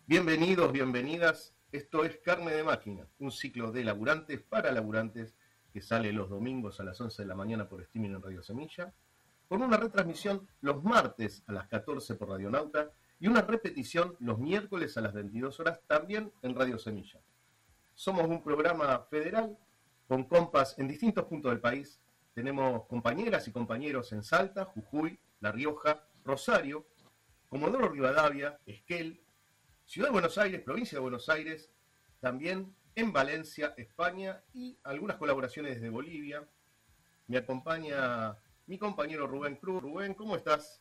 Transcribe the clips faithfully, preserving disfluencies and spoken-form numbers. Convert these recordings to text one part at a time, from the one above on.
Bienvenidos, bienvenidas. Esto es Carne de Máquina, un ciclo de laburantes para laburantes que sale los domingos a las once de la mañana por streaming en Radio Semilla, con una retransmisión los martes a las catorce por Radionauta y una repetición los miércoles a las veintidós horas también en Radio Semilla. Somos un programa federal con compas en distintos puntos del país. Tenemos compañeras y compañeros en Salta, Jujuy, La Rioja, Rosario, Comodoro Rivadavia, Esquel, Ciudad de Buenos Aires, Provincia de Buenos Aires, también en Valencia, España y algunas colaboraciones desde Bolivia. Me acompaña mi compañero Rubén Cruz. Rubén, ¿cómo estás?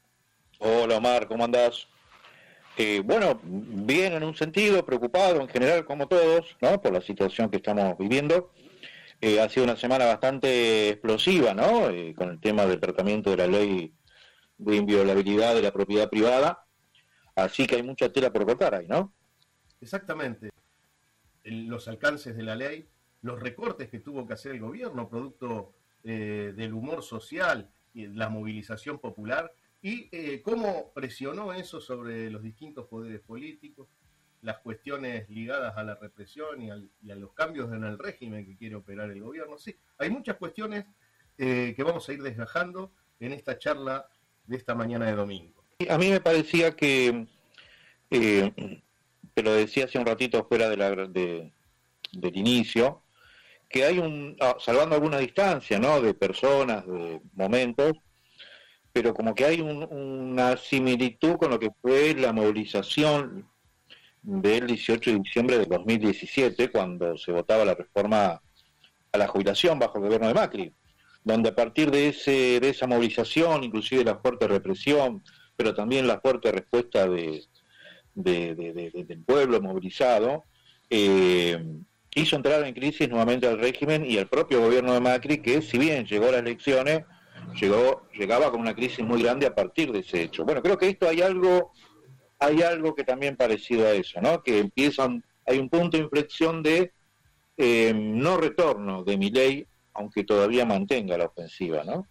Hola Omar, ¿cómo andás? Eh, bueno, bien en un sentido, preocupado en general como todos, ¿no? Por la situación que estamos viviendo. Eh, ha sido una semana bastante explosiva, ¿no? Eh, con el tema del tratamiento de la ley de inviolabilidad de la propiedad privada. Así que hay mucha tela por cortar ahí, ¿no? Exactamente. El, los alcances de la ley, los recortes que tuvo que hacer el gobierno, producto eh, del humor social y la movilización popular, y eh, cómo presionó eso sobre los distintos poderes políticos, las cuestiones ligadas a la represión y, al, y a los cambios en el régimen que quiere operar el gobierno. Sí, hay muchas cuestiones eh, que vamos a ir desgajando en esta charla de esta mañana de domingo. A mí me parecía que, eh, te lo decía hace un ratito fuera de la, de, del inicio, que hay un, salvando alguna distancia, ¿no? De personas, de momentos, pero como que hay un, una similitud con lo que fue la movilización del dieciocho de diciembre de dos mil diecisiete, cuando se votaba la reforma a la jubilación bajo el gobierno de Macri, donde a partir de ese de esa movilización, inclusive la fuerte represión, pero también la fuerte respuesta de, de, de, de, de, del pueblo movilizado, eh, hizo entrar en crisis nuevamente al régimen y al propio gobierno de Macri, que si bien llegó a las elecciones, llegó llegaba con una crisis muy grande a partir de ese hecho. Bueno, creo que esto hay algo hay algo que también parecido a eso, ¿no? Que empiezan, hay un punto de inflexión de eh, no retorno de Milei, aunque todavía mantenga la ofensiva, ¿no?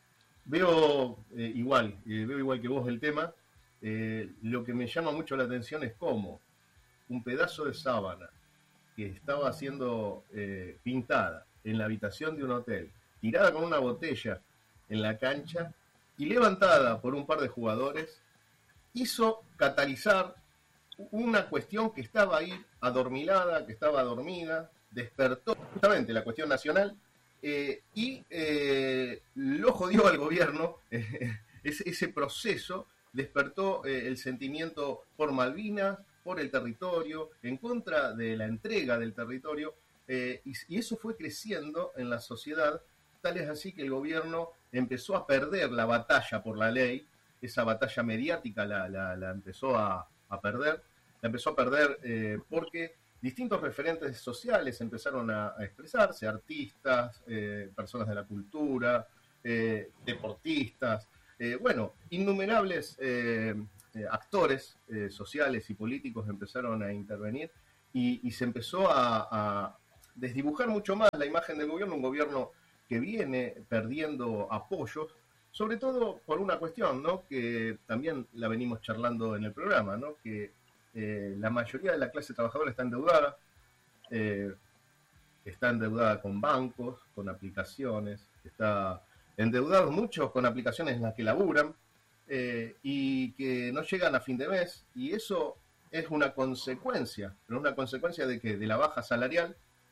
Veo eh, igual, eh, veo igual que vos el tema. Eh, lo que me llama mucho la atención es cómo un pedazo de sábana que estaba siendo eh, pintada en la habitación de un hotel, tirada con una botella en la cancha y levantada por un par de jugadores, hizo catalizar una cuestión que estaba ahí adormilada, que estaba dormida, despertó justamente la cuestión nacional. Eh, y eh, lo jodió al gobierno. Eh, ese, ese proceso despertó eh, el sentimiento por Malvinas, por el territorio, en contra de la entrega del territorio, eh, y, y eso fue creciendo en la sociedad, tal es así que el gobierno empezó a perder la batalla por la ley, esa batalla mediática la, la, la empezó a, a perder, la empezó a perder eh, porque distintos referentes sociales empezaron a, a expresarse, artistas, eh, personas de la cultura, eh, deportistas, eh, bueno, innumerables eh, eh, actores eh, sociales y políticos empezaron a intervenir y, y se empezó a, a desdibujar mucho más la imagen del gobierno, un gobierno que viene perdiendo apoyos, sobre todo por una cuestión, ¿no? Que también la venimos charlando en el programa, ¿no? Que Eh, la mayoría de la clase trabajadora está endeudada, eh, está endeudada con bancos, con aplicaciones, está endeudados muchos con aplicaciones en las que laburan eh, y que no llegan a fin de mes, y eso es una consecuencia, pero una consecuencia de que de la baja salarial,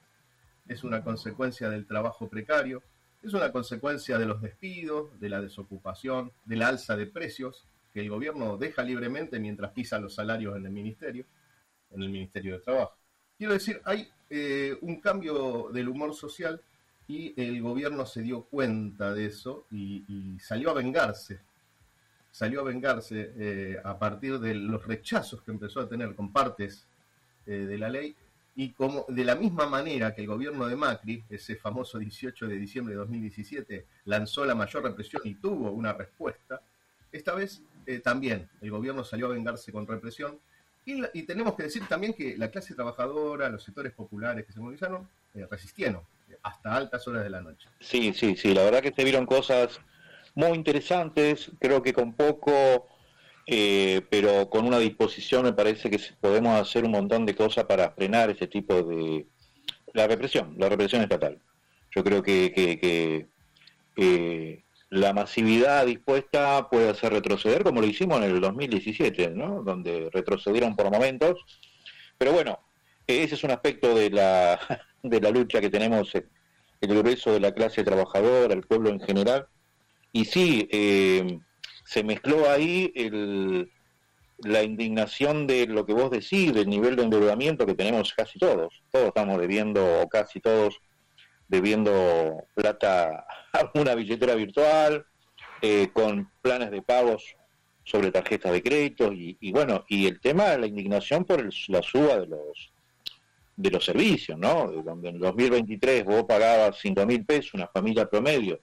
es una consecuencia del trabajo precario, es una consecuencia de los despidos, de la desocupación, de la alza de precios que el gobierno deja libremente mientras pisa los salarios en el ministerio, en el Ministerio de Trabajo. Quiero decir, hay eh, un cambio del humor social y el gobierno se dio cuenta de eso y, y salió a vengarse, salió a vengarse eh, a partir de los rechazos que empezó a tener con partes eh, de la ley, y como de la misma manera que el gobierno de Macri, ese famoso dieciocho de diciembre de dos mil diecisiete, lanzó la mayor represión y tuvo una respuesta, esta vez eh, también el gobierno salió a vengarse con represión, y, la, y tenemos que decir también que la clase trabajadora, los sectores populares que se movilizaron, eh, resistieron eh, hasta altas horas de la noche. Sí, sí, sí, la verdad que se vieron cosas muy interesantes, creo que con poco eh, pero con una disposición me parece que podemos hacer un montón de cosas para frenar ese tipo de... La represión, la represión estatal. Yo creo que, que, que eh, la masividad dispuesta puede hacer retroceder, como lo hicimos en el dos mil diecisiete, ¿no? Donde retrocedieron por momentos. Pero bueno, ese es un aspecto de la, de la lucha que tenemos el grueso de la clase trabajadora, el pueblo en general. Y sí, eh, se mezcló ahí el, la indignación de lo que vos decís, del nivel de endeudamiento que tenemos casi todos. Todos estamos debiendo, o casi todos, debiendo plata a una billetera virtual, eh, con planes de pagos sobre tarjetas de crédito, y, y bueno, y el tema de la indignación por el, la suba de los de los servicios, ¿no? Donde en el dos mil veintitrés vos pagabas cinco mil pesos, una familia promedio,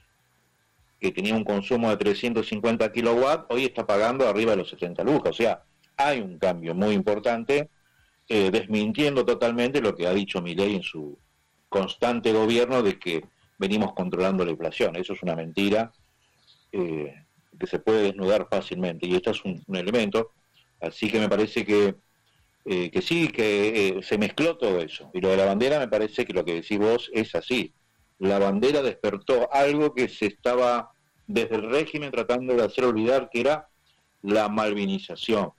que tenía un consumo de trescientos cincuenta kilowatts, hoy está pagando arriba de los setenta lucas. O sea, hay un cambio muy importante, eh, desmintiendo totalmente lo que ha dicho Milei en su constante gobierno de que venimos controlando la inflación. Eso es una mentira eh, que se puede desnudar fácilmente, y esto es un, un elemento. Así que me parece que, eh, que sí, que eh, se mezcló todo eso. Y lo de la bandera, me parece que lo que decís vos es así. La bandera despertó algo que se estaba desde el régimen tratando de hacer olvidar, que era la malvinización.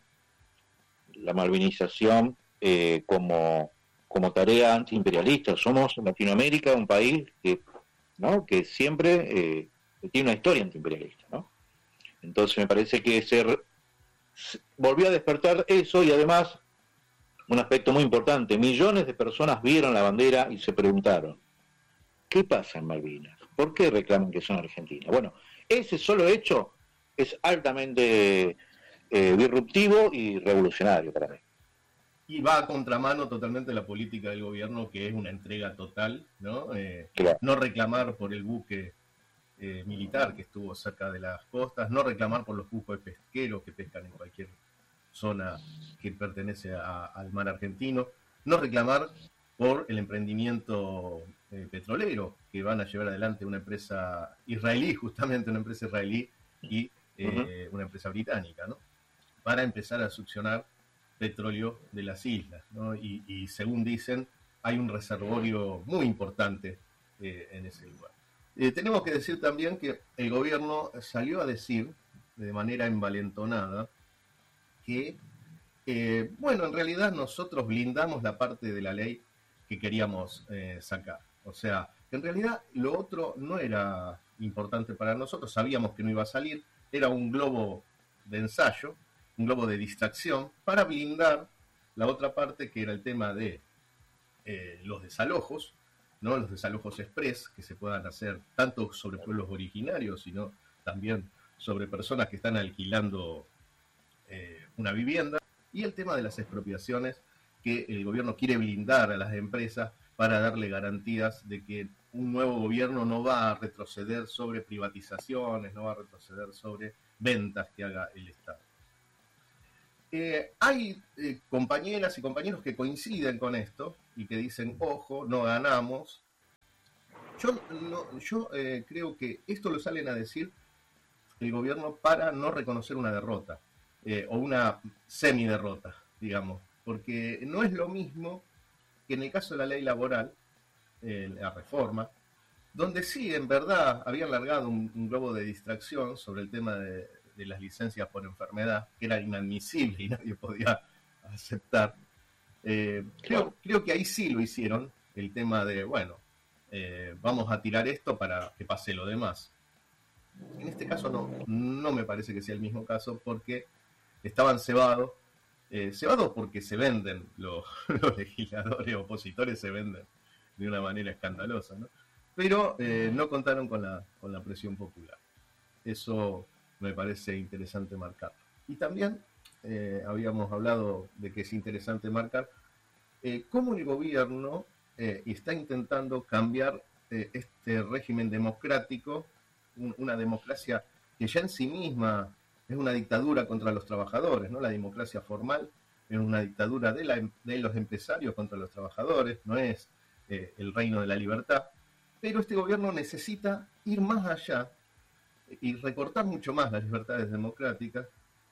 La malvinización eh, como, como tarea antiimperialista. Somos en Latinoamérica un país que, ¿no? que siempre eh, tiene una historia antiimperialista, ¿no? Entonces me parece que se, se volvió a despertar eso, y además un aspecto muy importante: millones de personas vieron la bandera y se preguntaron, ¿qué pasa en Malvinas? ¿Por qué reclaman que son argentinas? Bueno, ese solo hecho es altamente eh, disruptivo y revolucionario para mí. Y va a contramano totalmente la política del gobierno, que es una entrega total, ¿no? Eh, Claro. No reclamar por el buque eh, militar que estuvo cerca de las costas, no reclamar por los buques pesqueros que pescan en cualquier zona que pertenece a, al mar argentino, no reclamar por el emprendimiento eh, petrolero que van a llevar adelante una empresa israelí, justamente una empresa israelí y eh, uh-huh. una empresa británica, ¿no? Para empezar a succionar petróleo de las islas, ¿no? Y, y según dicen, hay un reservorio muy importante eh, en ese lugar. Eh, tenemos que decir también que el gobierno salió a decir de manera envalentonada que, eh, bueno, en realidad nosotros blindamos la parte de la ley que queríamos eh, sacar. O sea, en realidad lo otro no era importante para nosotros, sabíamos que no iba a salir, era un globo de ensayo, un globo de distracción para blindar la otra parte, que era el tema de eh, los desalojos, ¿no? Los desalojos express que se puedan hacer tanto sobre pueblos originarios, sino también sobre personas que están alquilando eh, una vivienda, y el tema de las expropiaciones, que el gobierno quiere blindar a las empresas para darle garantías de que un nuevo gobierno no va a retroceder sobre privatizaciones, no va a retroceder sobre ventas que haga el Estado. Eh, hay eh, compañeras y compañeros que coinciden con esto y que dicen, ojo, no ganamos. Yo, no, yo eh, creo que esto lo salen a decir el gobierno para no reconocer una derrota eh, o una semiderrota, digamos, porque no es lo mismo que en el caso de la ley laboral, eh, la reforma, donde sí, en verdad, habían largado un, un globo de distracción sobre el tema de, de las licencias por enfermedad, que era inadmisible y nadie podía aceptar. Eh, creo, creo que ahí sí lo hicieron, el tema de, bueno, eh, vamos a tirar esto para que pase lo demás. En este caso no, no me parece que sea el mismo caso, porque estaban cebados, eh, cebados porque se venden, los, los legisladores opositores se venden de una manera escandalosa, ¿no? Pero eh, no contaron con la, con la presión popular. Eso me parece interesante marcar. Y también eh, habíamos hablado de que es interesante marcar eh, cómo el gobierno eh, está intentando cambiar eh, este régimen democrático, un, una democracia que ya en sí misma es una dictadura contra los trabajadores, ¿no? La democracia formal es una dictadura de, la, de los empresarios contra los trabajadores, no es eh, el reino de la libertad. Pero este gobierno necesita ir más allá y recortar mucho más las libertades democráticas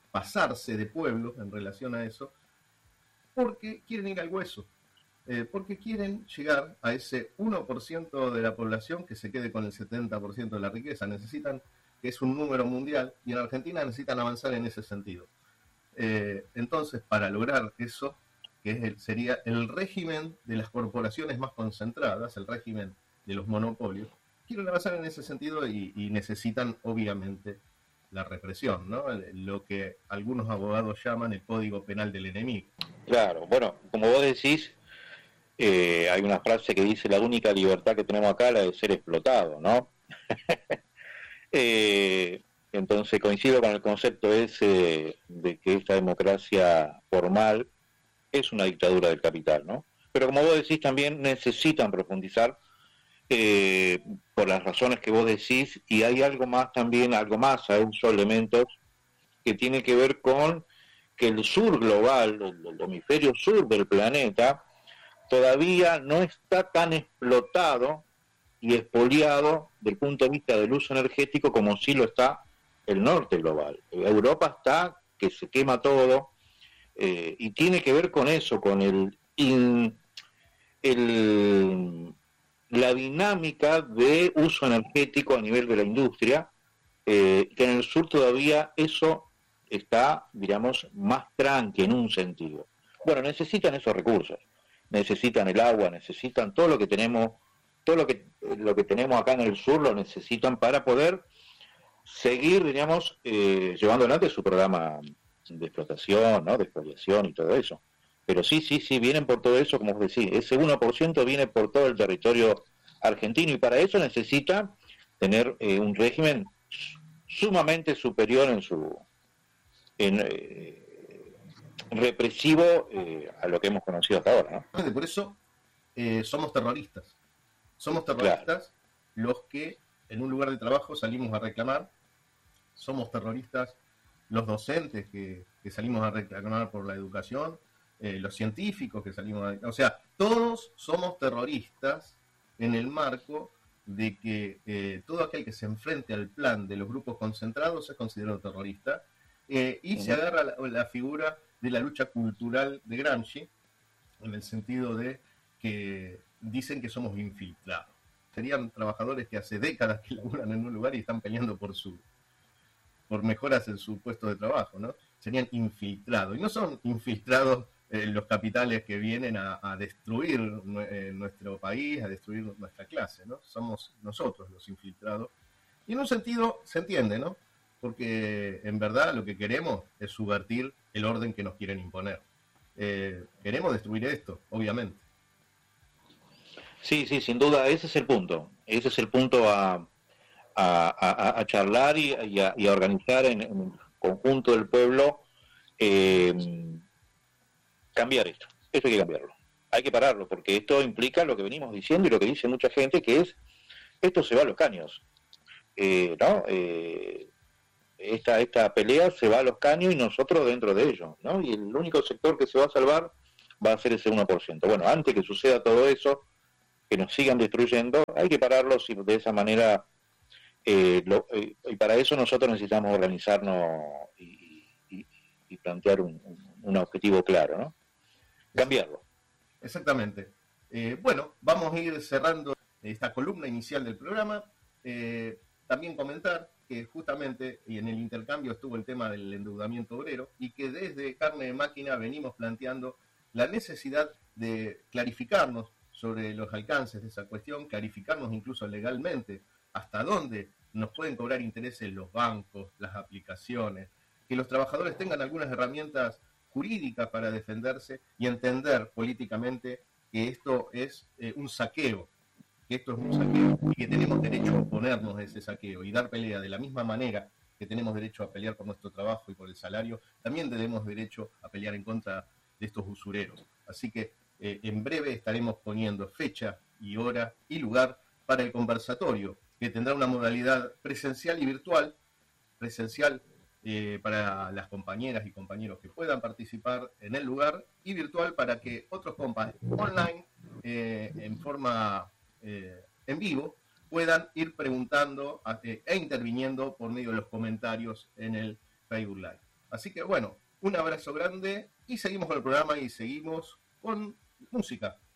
pasarse de pueblos en relación a eso, porque quieren ir al hueso, eh, porque quieren llegar a ese uno por ciento de la población que se quede con el setenta por ciento de la riqueza. Necesitan, que es un número mundial, y en Argentina necesitan avanzar en ese sentido. Eh, entonces, para lograr eso, que es el, sería el régimen de las corporaciones más concentradas, el régimen de los monopolios, quieren avanzar en ese sentido y, y necesitan, obviamente, la represión, ¿no? Lo que algunos abogados llaman el código penal del enemigo. Claro, bueno, como vos decís, eh, hay una frase que dice: la única libertad que tenemos acá es la de ser explotado, ¿no? eh, entonces coincido con el concepto ese de que esta democracia formal es una dictadura del capital, ¿no? Pero como vos decís, también necesitan profundizar eh, por las razones que vos decís, y hay algo más también, algo más, hay esos elementos que tiene que ver con que el sur global, el, el hemisferio sur del planeta, todavía no está tan explotado y expoliado desde el punto de vista del uso energético como sí lo está el norte global. Europa está que se quema todo, eh, y tiene que ver con eso, con el, in, el la dinámica de uso energético a nivel de la industria, eh, que en el sur todavía eso está, digamos, más tranqui en un sentido. Bueno, necesitan esos recursos, necesitan el agua, necesitan todo lo que tenemos, todo lo que lo que tenemos acá en el sur lo necesitan para poder seguir, digamos, eh, llevando adelante su programa de explotación, ¿no?, de expoliación y todo eso. Pero sí, sí, sí, vienen por todo eso, como decís, ese uno por ciento viene por todo el territorio argentino, y para eso necesita tener eh, un régimen sumamente superior en su en, eh, represivo eh, a lo que hemos conocido hasta ahora, ¿no? Por eso eh, somos terroristas. Somos terroristas claro. Los que en un lugar de trabajo salimos a reclamar, somos terroristas los docentes que, que salimos a reclamar por la educación, eh, los científicos que salimos a... O sea, todos somos terroristas en el marco de que eh, todo aquel que se enfrente al plan de los grupos concentrados es considerado terrorista, eh, y uh-huh. se agarra la, la figura de la lucha cultural de Gramsci, en el sentido de que dicen que somos infiltrados. Serían trabajadores que hace décadas que laburan en un lugar y están peleando por su por mejoras en su puesto de trabajo, ¿no? Serían infiltrados. Y no son infiltrados eh, los capitales que vienen a, a destruir eh, nuestro país, a destruir nuestra clase, ¿no? Somos nosotros los infiltrados. Y en un sentido se entiende, ¿no? Porque en verdad lo que queremos es subvertir el orden que nos quieren imponer. Eh, queremos destruir esto, obviamente. Sí, sí, sin duda, ese es el punto. Ese es el punto a... A, a, a charlar y, y, a, y a organizar en, en el conjunto del pueblo, eh, cambiar esto. Esto hay que cambiarlo. Hay que pararlo, porque esto implica lo que venimos diciendo y lo que dice mucha gente, que es, esto se va a los caños. Eh, ¿no? Eh, esta, esta pelea se va a los caños y nosotros dentro de ellos, ¿no? Y el único sector que se va a salvar va a ser ese uno por ciento. Bueno, antes que suceda todo eso, que nos sigan destruyendo, hay que pararlos y de esa manera... Eh, lo, eh, y para eso nosotros necesitamos organizarnos y, y, y plantear un, un, un objetivo claro, ¿no? Cambiarlo. Exactamente. Eh, bueno, vamos a ir cerrando esta columna inicial del programa. Eh, también comentar que justamente y en el intercambio estuvo el tema del endeudamiento obrero, y que desde Carne de Máquina venimos planteando la necesidad de clarificarnos sobre los alcances de esa cuestión, clarificarnos incluso legalmente hasta dónde nos pueden cobrar intereses los bancos, las aplicaciones, que los trabajadores tengan algunas herramientas jurídicas para defenderse y entender políticamente que esto es eh, un saqueo, que esto es un saqueo y que tenemos derecho a oponernos a ese saqueo y dar pelea de la misma manera que tenemos derecho a pelear por nuestro trabajo y por el salario, también tenemos derecho a pelear en contra de estos usureros. Así que eh, en breve estaremos poniendo fecha y hora y lugar para el conversatorio, que tendrá una modalidad presencial y virtual, presencial eh, para las compañeras y compañeros que puedan participar en el lugar, y virtual para que otros compas online, eh, en forma eh, en vivo, puedan ir preguntando eh, e interviniendo por medio de los comentarios en el Facebook Live. Así que bueno, un abrazo grande y seguimos con el programa y seguimos con música.